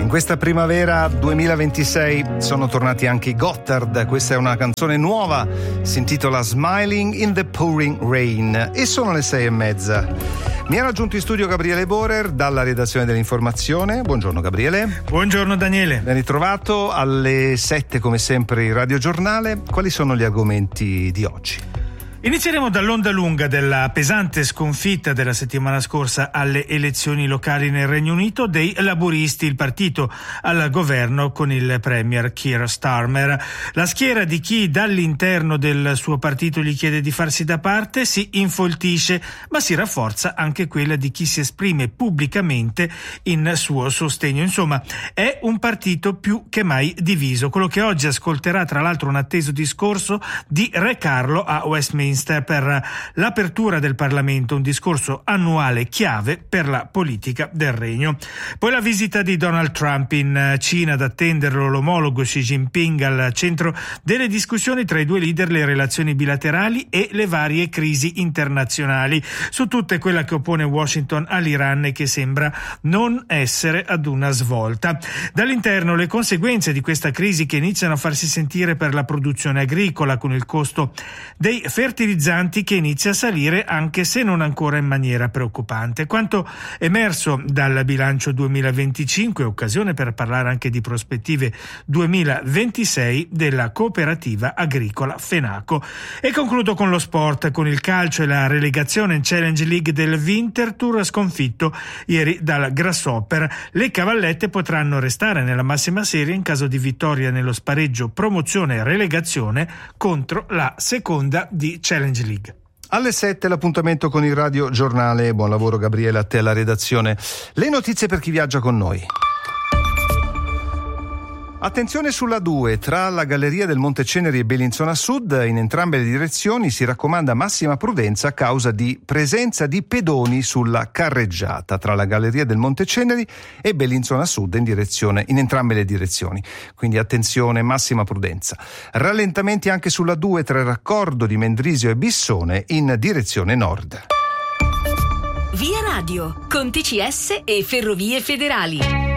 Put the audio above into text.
questa primavera 2026 sono tornati anche i Gotthard. Questa è una canzone nuova, si intitola Smiling in the Pouring Rain e sono le 6:30. Mi ha raggiunto in studio Gabriele Borer dalla redazione dell'Informazione. Buongiorno Gabriele. Buongiorno Daniele. Ben ritrovato. Alle 7 come sempre il radiogiornale. Quali sono gli argomenti di oggi? Inizieremo dall'onda lunga della pesante sconfitta della settimana scorsa alle elezioni locali nel Regno Unito dei laburisti, il partito al governo con il premier Keir Starmer. La schiera di chi dall'interno del suo partito gli chiede di farsi da parte si infoltisce, ma si rafforza anche quella di chi si esprime pubblicamente in suo sostegno. Insomma, è un partito più che mai diviso. Quello che oggi ascolterà tra l'altro un atteso discorso di Re Carlo a Westminster per l'apertura del Parlamento, un discorso annuale chiave per la politica del Regno. Poi la visita di Donald Trump in Cina, ad attenderlo l'omologo Xi Jinping, al centro delle discussioni tra i due leader le relazioni bilaterali e le varie crisi internazionali, su tutte quella che oppone Washington all'Iran e che sembra non essere ad una svolta. Dall'interno le conseguenze di questa crisi che iniziano a farsi sentire per la produzione agricola, con il costo dei fertilizzanti che inizia a salire, anche se non ancora in maniera preoccupante. Quanto emerso dal bilancio 2025, occasione per parlare anche di prospettive 2026 della cooperativa agricola Fenaco. E concludo con lo sport, con il calcio e la relegazione in Challenge League del Winterthur, sconfitto ieri dal Grasshopper. Le cavallette potranno restare nella massima serie in caso di vittoria nello spareggio promozione e relegazione contro la seconda di Challenge League. Alle 7 l'appuntamento con il Radio Giornale. Buon lavoro Gabriele, a te alla redazione. Le notizie per chi viaggia con noi. Attenzione sulla 2, tra la Galleria del Monte Ceneri e Bellinzona Sud, in entrambe le direzioni si raccomanda massima prudenza a causa di presenza di pedoni sulla carreggiata tra la Galleria del Monte Ceneri e Bellinzona Sud in entrambe le direzioni. Quindi attenzione, massima prudenza. Rallentamenti anche sulla 2 tra il raccordo di Mendrisio e Bissone in direzione nord. Via Radio, con TCS e Ferrovie Federali.